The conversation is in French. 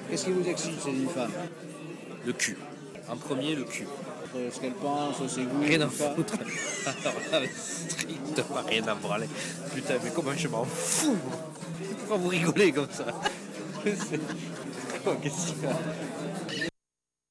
Qu'est-ce qui vous excite chez une femme? Le cul. En premier, le cul. Ce qu'elle pense, ses goûts, Rien à tout ça. foutre. Alors là, mais strictement rien à branler. Putain, mais comment je m'en fous? Pourquoi vous rigolez comme ça? Oh, qu'est-ce qu'il y a?